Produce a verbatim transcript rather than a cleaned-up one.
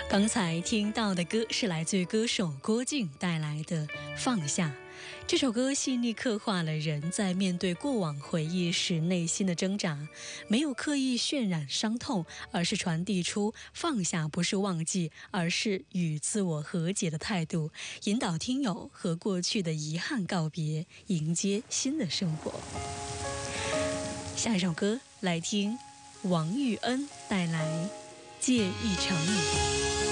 刚才听到的歌是来自于歌手郭靖带来的《放下》。这首歌细腻刻画了人在面对过往回忆时内心的挣扎，没有刻意渲染伤痛，而是传递出放下不是忘记，而是与自我和解的态度，引导听友和过去的遗憾告别，迎接新的生活。下一首歌来听王玉恩带来《借一场雨》。